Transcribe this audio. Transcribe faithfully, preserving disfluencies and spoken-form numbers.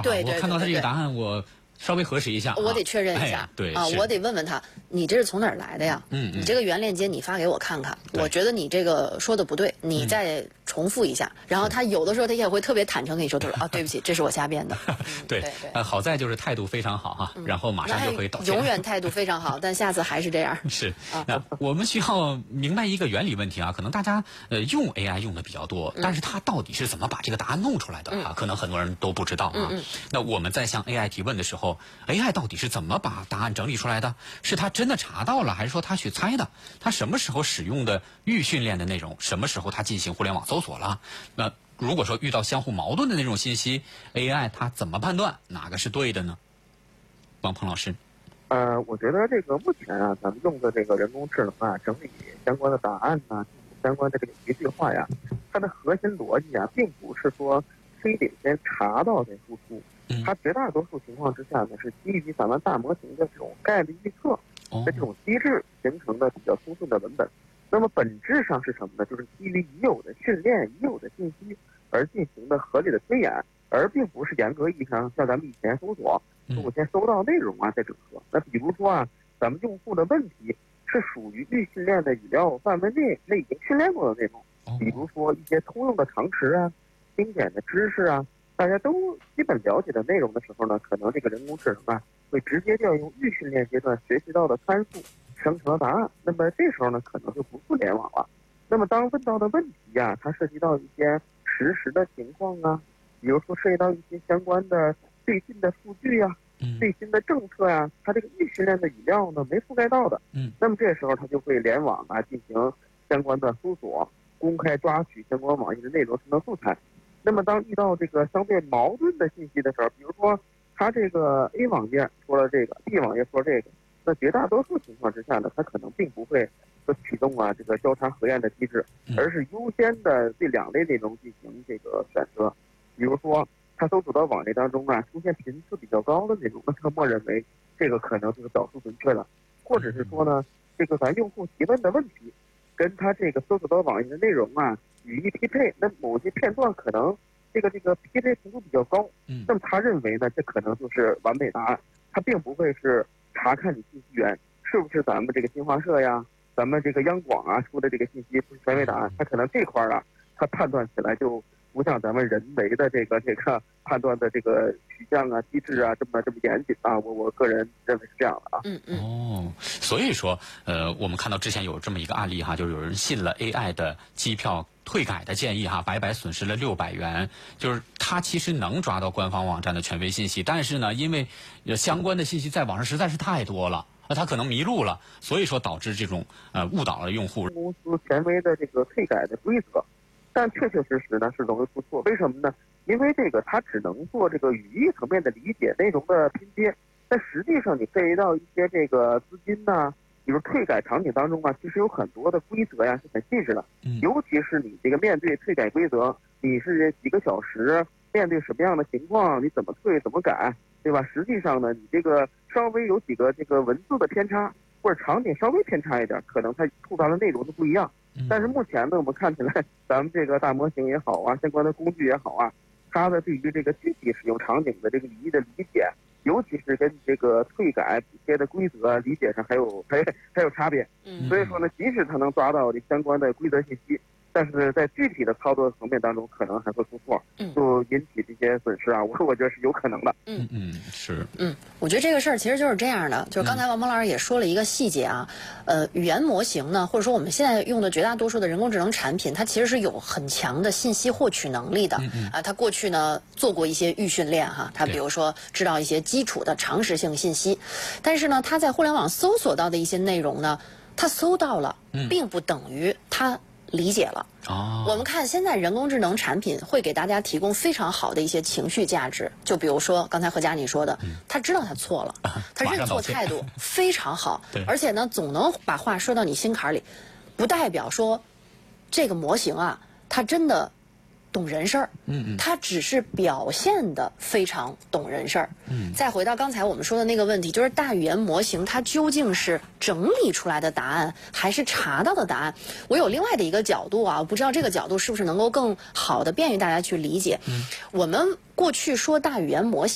对对， 我看到他这个答案，我稍微核实一下， 我得确认一下， 哎、对啊，我得问问他，你这是从哪儿来的呀？ 嗯，嗯你这个原链接你发给我看看，我觉得你这个说的不对，你再重复一下。嗯、然后他有的时候他也会特别坦诚跟你说，他说啊，对不起，这是我瞎编的。嗯、 对对对， 呃，好在就是态度非常好哈，嗯、然后马上就会道歉。 永远态度非常好，但下次还是这样。 是，那我们需要明白一个原理问题啊，可能大家呃用 A I 用的比较多，但是他到底是怎么把这个答案弄出来的啊？嗯、可能很多人都不知道啊。 嗯嗯、 那我们在向 A I 提问的时候 ，A I 到底是怎么把答案整理出来的？是他真的查到了，还是说他去猜的？他什么时候使用的预训练的内容？什么时候他进行互联网搜索了？那如果说遇到相互矛盾的那种信息 ，A I 它怎么判断哪个是对的呢？王鹏老师。 呃，我觉得这个目前啊，咱们用的这个人工智能啊，整理相关的答案呢、啊，相关的这个一句话呀，它的核心逻辑啊，并不是说非得先查到再输出，它绝大多数情况之下呢，是基于咱们大模型的这种概率预测的这种机制形成的比较通顺的文本。那么本质上是什么呢？就是基于已有的训练、已有的信息而进行的合理的推演，而并不是严格意义上像咱们以前搜索。我先搜到内容啊，再整合。那比如说啊，咱们用户的问题是属于预训练的语料范围内内已经训练过的内容，比如说一些通用的常识啊、经典的知识啊，大家都基本了解的内容的时候呢，可能这个人工智能啊会直接调用预训练阶段学习到的参数生成答案。那么这时候呢，可能就不互联网了。那么当问到的问题呀、啊，它涉及到一些实时的情况啊，比如说涉及到一些相关的最近的数据呀、啊、最新的政策呀、啊，它这个预训练的语料呢没覆盖到的，嗯，那么这时候它就会联网啊进行相关的搜索，公开抓取相关网页的内容生成素材。那么当遇到这个相对矛盾的信息的时候，比如说它这个 A 网页说了这个 ，B 网页说这个，那绝大多数情况之下呢，它可能并不会说启动啊这个交叉核验的机制，而是优先的对两类内容进行这个选择。比如说它搜索到网页当中啊出现频次比较高的内容，那它默认为这个可能就是导数准确了，或者是说呢，这个咱用户提问的问题跟它这个搜索到网页的内容啊语义匹配，那某些片段可能这个这个匹配程度比较高，嗯，那么他认为呢，这可能就是完美答案，他并不会是查看你信息源是不是咱们这个新华社呀、咱们这个央广啊出的这个信息是权威答案，他可能这块啊，他判断起来就不像咱们人为的这个这个判断的这个取向啊、机制啊这么这么严谨啊，我我个人认为是这样的啊。 嗯嗯。 哦，所以说，呃，我们看到之前有这么一个案例哈，就是有人信了 A I 的机票退改的建议哈，白白损失了六百元。就是他其实能抓到官方网站的权威信息，但是呢，因为相关的信息在网上实在是太多了，那他可能迷路了，所以说导致这种呃误导了用户。 公司权威的这个退改的规则。但确确实实呢是容易出错，为什么呢？因为这个它只能做这个语义层面的理解、内容的拼接，但实际上你涉及到一些这个资金呐、啊，比如退改场景当中啊，其实有很多的规则呀是很细致的，尤其是你这个面对退改规则，你是几个小时面对什么样的情况，你怎么退怎么改，对吧？实际上呢，你这个稍微有几个这个文字的偏差，或者场景稍微偏差一点，可能它触达的内容都不一样。但是目前呢，我们看起来，咱们这个大模型也好啊，相关的工具也好啊，它的对于这个具体使用场景的这个语义的理解，尤其是跟这个退改补贴的规则理解上还有还还有差别。所以说呢，即使它能抓到这相关的规则信息，但是在具体的操作层面当中，可能还会出错，就引起这些损失啊。我说我觉得是有可能的。 嗯嗯，是。 嗯，我觉得这个事儿其实就是这样的，就是刚才王鹏老师也说了一个细节啊，呃，语言模型呢，或者说我们现在用的绝大多数的人工智能产品，它其实是有很强的信息获取能力的。嗯嗯啊，它过去呢做过一些预训练哈，它比如说知道一些基础的常识性信息，但是呢，它在互联网搜索到的一些内容呢，它搜到了，并不等于它理解了。 哦， 我们看现在人工智能产品会给大家提供非常好的一些情绪价值，就比如说刚才何佳你说的，嗯、他知道他错了，啊、他认错态度非常好，而且呢总能把话说到你心坎里，不代表说这个模型啊，他真的懂人事儿，嗯嗯，他只是表现的非常懂人事儿。嗯，再回到刚才我们说的那个问题，就是大语言模型它究竟是整理出来的答案，还是查到的答案？我有另外的一个角度啊，我不知道这个角度是不是能够更好的便于大家去理解。嗯，我们过去说大语言模型。